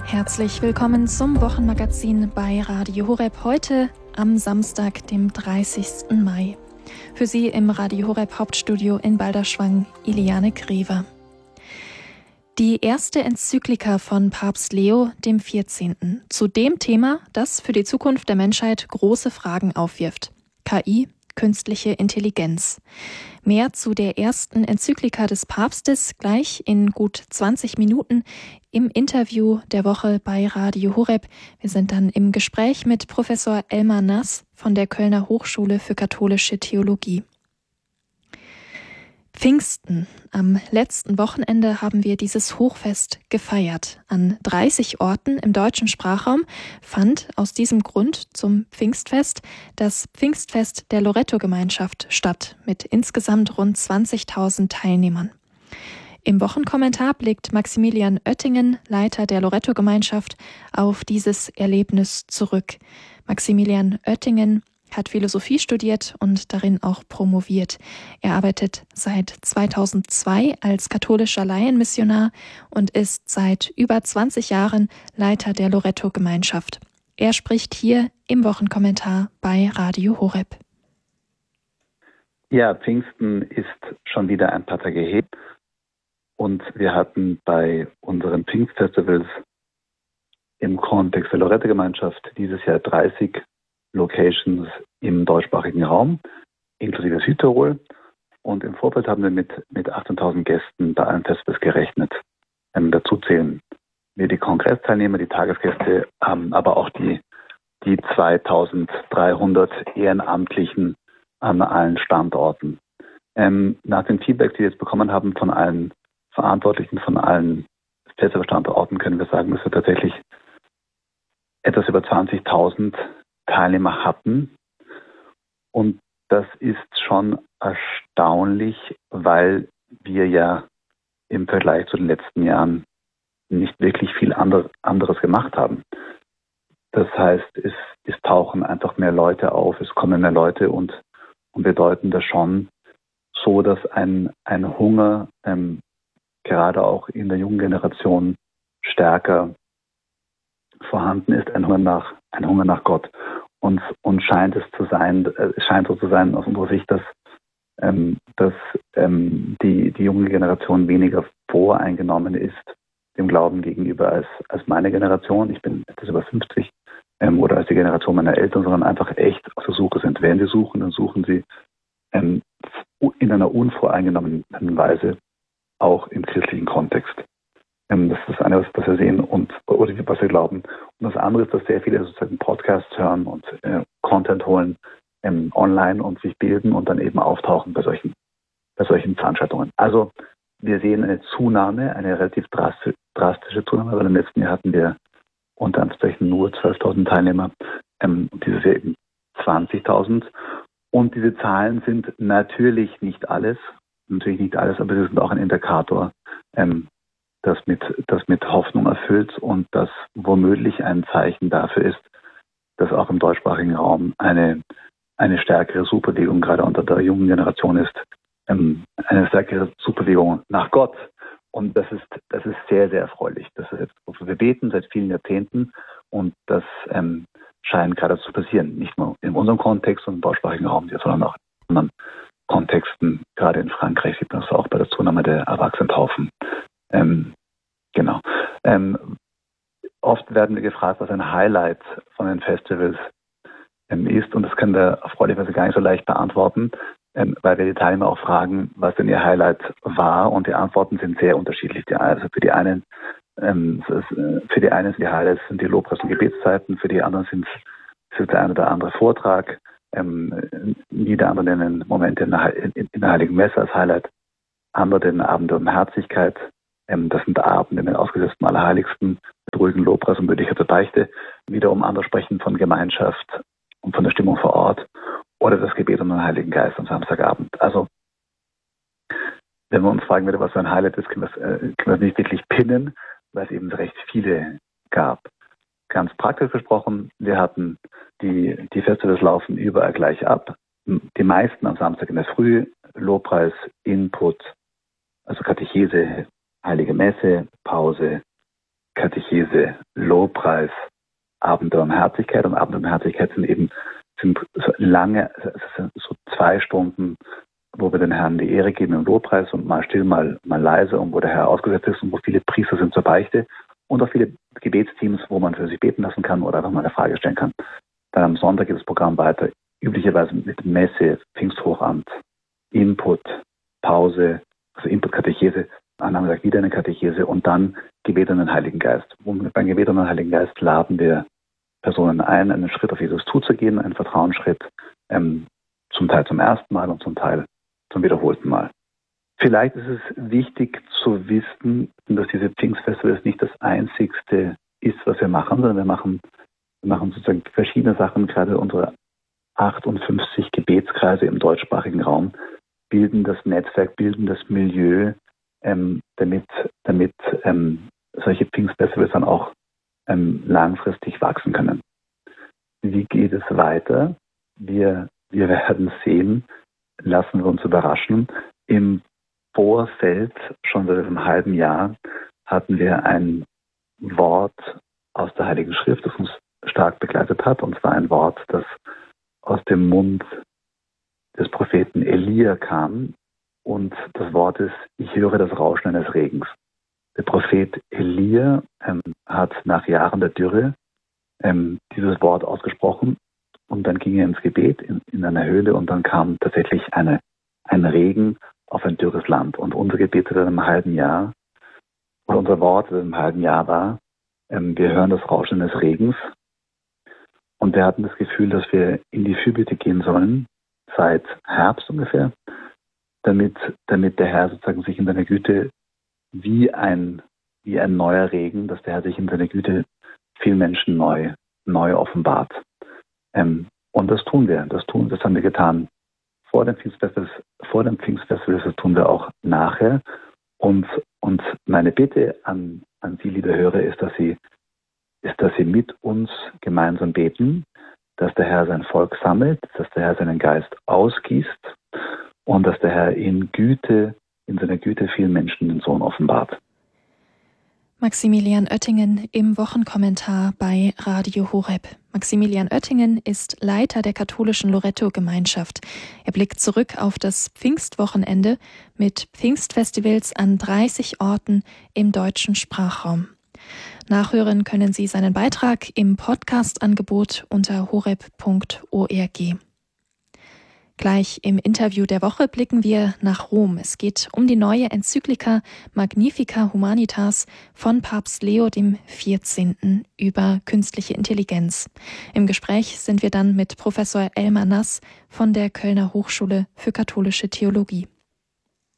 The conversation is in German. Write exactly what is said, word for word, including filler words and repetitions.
Herzlich willkommen zum Wochenmagazin bei Radio Horeb heute am Samstag, dem dreißigsten Mai. Für Sie im Radio Horeb Hauptstudio in Balderschwang, Iliane Grever. Die erste Enzyklika von Papst Leo dem vierzehnten zu dem Thema, das für die Zukunft der Menschheit große Fragen aufwirft: K I, künstliche Intelligenz. Mehr zu der ersten Enzyklika des Papstes gleich in gut zwanzig Minuten im Interview der Woche bei Radio Horeb. Wir sind dann im Gespräch mit Professor Elmar Nass von der Kölner Hochschule für katholische Theologie. Pfingsten. Am letzten Wochenende haben wir dieses Hochfest gefeiert. An dreißig Orten im deutschen Sprachraum fand aus diesem Grund zum Pfingstfest das Pfingstfest der Loretto-Gemeinschaft statt, mit insgesamt rund zwanzigtausend Teilnehmern. Im Wochenkommentar blickt Maximilian Oettingen, Leiter der Loretto-Gemeinschaft, auf dieses Erlebnis zurück. Maximilian Oettingen hat Philosophie studiert und darin auch promoviert. Er arbeitet seit zweitausendzwei als katholischer Laienmissionar und ist seit über zwanzig Jahren Leiter der Loretto-Gemeinschaft. Er spricht hier im Wochenkommentar bei Radio Horeb. Ja, Pfingsten ist schon wieder ein paar Tage her und wir hatten bei unseren Pfingstfestivals im Kontext der Loretto-Gemeinschaft dieses Jahr dreißig Locations im deutschsprachigen Raum, inklusive Südtirol. Und im Vorfeld haben wir mit, mit achtzehntausend Gästen bei einem Festfest gerechnet. Ähm, dazu zählen wir die Kongressteilnehmer, die Tagesgäste, ähm, aber auch die, die zweitausenddreihundert Ehrenamtlichen an allen Standorten. Ähm, nach den Feedbacks, die wir jetzt bekommen haben von allen Verantwortlichen, von allen Festivalstandorten, können wir sagen, dass wir tatsächlich etwas über zwanzigtausend Teilnehmer hatten. Und das ist schon erstaunlich, weil wir ja im Vergleich zu den letzten Jahren nicht wirklich viel anderes gemacht haben. Das heißt, es, es tauchen einfach mehr Leute auf, es kommen mehr Leute und, und wir deuten das schon so, dass ein, ein Hunger ähm, gerade auch in der jungen Generation stärker vorhanden ist, ein Hunger nach, ein Hunger nach Gott. Und, und scheint es zu sein, äh, scheint so zu sein aus unserer Sicht, dass, ähm, dass ähm, die, die junge Generation weniger voreingenommen ist dem Glauben gegenüber als, als meine Generation. Ich bin etwas über fünfzig ähm, oder als die Generation meiner Eltern, sondern einfach echt auf der Suche sind. Wenn sie suchen, dann suchen sie ähm, in einer unvoreingenommenen Weise auch im christlichen Kontext. Das ist das eine, was wir sehen und oder was wir glauben. Und das andere ist, dass sehr viele sozusagen Podcasts hören und äh, Content holen ähm, online und sich bilden und dann eben auftauchen bei solchen, bei solchen Veranstaltungen. Also wir sehen eine Zunahme, eine relativ drastische, drastische Zunahme, weil im letzten Jahr hatten wir unter Anführungszeichen nur zwölftausend Teilnehmer, ähm, dieses Jahr eben zwanzigtausend. Und diese Zahlen sind natürlich nicht alles, natürlich nicht alles, aber sie sind auch ein Indikator, ähm, das mit, das mit Hoffnung erfüllt und das womöglich ein Zeichen dafür ist, dass auch im deutschsprachigen Raum eine, eine stärkere Suchbewegung gerade unter der jungen Generation ist, ähm, eine stärkere Suchbewegung nach Gott. Und das ist, das ist sehr, sehr erfreulich. Das ist jetzt, wofür wir beten seit vielen Jahrzehnten und das ähm, scheint gerade zu passieren. Nicht nur in unserem Kontext und im deutschsprachigen Raum, sondern auch in anderen Kontexten. Gerade in Frankreich sieht man das auch bei der Zunahme der Erwachsenentaufen. Ähm, genau. Ähm, oft werden wir gefragt, was ein Highlight von den Festivals ähm, ist, und das können wir erfreulicherweise gar nicht so leicht beantworten, ähm, weil wir die Teilnehmer auch fragen, was denn ihr Highlight war, und die Antworten sind sehr unterschiedlich. Die, also für die einen, ähm, für die einen sind die Highlights sind die Lobpreis- und Gebetszeiten, für die anderen sind es der eine oder andere Vortrag, ähm, wieder andere nennen Momente in der, in, in der Heiligen Messe als Highlight, andere den Abend der Barmherzigkeit. Das sind Abende mit ausgesetzten Allerheiligsten, mit ruhigen Lobpreis und Möglichkeit der Beichte. Wiederum andere sprechen von Gemeinschaft und von der Stimmung vor Ort oder das Gebet um den Heiligen Geist am Samstagabend. Also, wenn wir uns fragen, was für ein Highlight ist, können wir es, äh, können wir es nicht wirklich pinnen, weil es eben recht viele gab. Ganz praktisch gesprochen, wir hatten die, die Festivals laufen überall gleich ab. Die meisten am Samstag in der Früh, Lobpreis, Input, also Katechese, Heilige Messe, Pause, Katechese, Lobpreis, Abend der Barmherzigkeit. Und Abend der Barmherzigkeit sind eben sind so lange, so zwei Stunden, wo wir den Herrn die Ehre geben im Lobpreis und mal still, mal, mal leise und wo der Herr ausgesetzt ist und wo viele Priester sind zur Beichte und auch viele Gebetsteams, wo man für sich beten lassen kann oder einfach mal eine Frage stellen kann. Dann am Sonntag geht das Programm weiter, üblicherweise mit Messe, Pfingsthochamt, Input, Pause, also Input, Katechese, am Nachmittag wieder eine Katechese und dann Gebet an den Heiligen Geist. Und beim Gebet an den Heiligen Geist laden wir Personen ein, einen Schritt auf Jesus zuzugehen, einen Vertrauensschritt, ähm, zum Teil zum ersten Mal und zum Teil zum wiederholten Mal. Vielleicht ist es wichtig zu wissen, dass diese Pfingstfestivals nicht das einzigste ist, was wir machen, sondern wir machen, wir machen sozusagen verschiedene Sachen. Gerade unsere achtundfünfzig Gebetskreise im deutschsprachigen Raum bilden das Netzwerk, bilden das Milieu, ähm, damit, damit ähm, solche Pfingstfestivals dann auch ähm, langfristig wachsen können. Wie geht es weiter? Wir, wir werden sehen, lassen wir uns überraschen. Im Vorfeld, schon seit einem halben Jahr, hatten wir ein Wort aus der Heiligen Schrift, das uns stark begleitet hat, und zwar ein Wort, das aus dem Mund des Propheten Elia kam. Und das Wort ist, ich höre das Rauschen eines Regens. Der Prophet Elia ähm, hat nach Jahren der Dürre ähm, dieses Wort ausgesprochen und dann ging er ins Gebet in, in einer Höhle und dann kam tatsächlich eine, ein Regen auf ein dürres Land. Und unser Gebet seit einem halben Jahr, oder unser Wort seit einem halben Jahr war, ähm, wir hören das Rauschen des Regens. Und wir hatten das Gefühl, dass wir in die Fürbitte gehen sollen, seit Herbst ungefähr, damit, damit der Herr sozusagen sich in seiner Güte wie ein, wie ein neuer Regen, dass der Herr sich in seiner Güte vielen Menschen neu, neu offenbart. Ähm, und das tun wir, das tun, das haben wir getan vor dem Pfingstfestival, vor dem Pfingstfestival, das tun wir auch nachher. Und, und meine Bitte an, an Sie, liebe Hörer, ist, dass Sie, ist, dass Sie mit uns gemeinsam beten, dass der Herr sein Volk sammelt, dass der Herr seinen Geist ausgießt und dass der Herr in Güte, in seiner Güte vielen Menschen den Sohn offenbart. Maximilian Oettingen im Wochenkommentar bei Radio Horeb. Maximilian Oettingen ist Leiter der katholischen Loretto-Gemeinschaft. Er blickt zurück auf das Pfingstwochenende mit Pfingstfestivals an dreißig Orten im deutschen Sprachraum. Nachhören können Sie seinen Beitrag im Podcast-Angebot unter horeb punkt org. Gleich im Interview der Woche blicken wir nach Rom. Es geht um die neue Enzyklika Magnifica Humanitas von Papst Leo dem vierzehnten über künstliche Intelligenz. Im Gespräch sind wir dann mit Professor Elmar Nass von der Kölner Hochschule für katholische Theologie.